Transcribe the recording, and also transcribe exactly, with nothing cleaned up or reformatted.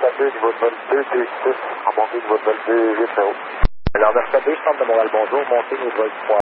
deux, niveau de vol deux, deux, six, remontée niveau de vol deux, huit, zéro. Alors, Versa deux, centre de Montréal, bonjour, montée niveau de vol trois.